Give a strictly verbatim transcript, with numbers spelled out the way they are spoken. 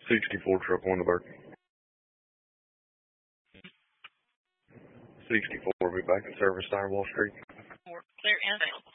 sixty-four truck Wonderberg. sixty-four, be back in service, Firewall Street. Clear and available.